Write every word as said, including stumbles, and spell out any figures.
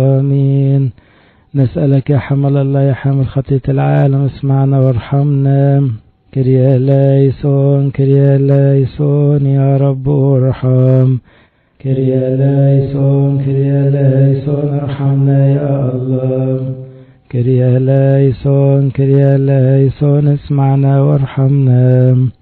آمين. نسألك يا حمل الله يا حامل خطية العالم اسمعنا وارحمنا. كريا لايسون كريا لايسون يا رب ارحم. كريا لايسون كريا لايسون ارحمنا يا الله. كريا لايسون كريا لايسون اسمعنا وارحمنا.